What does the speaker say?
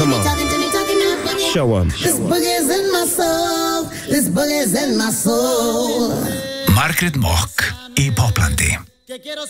Come on. Show 'em. This boogie's in my soul. This boogie's in my soul. Margrét Mock í Poplandi.